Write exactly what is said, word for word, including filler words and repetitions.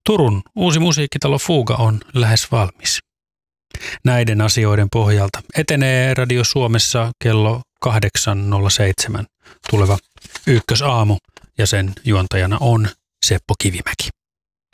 Turun uusi musiikkitalo Fuga on lähes valmis. Näiden asioiden pohjalta etenee Radio Suomessa kello kahdeksan nolla seitsemän tuleva Ykkösaamu ja sen juontajana on Seppo Kivimäki.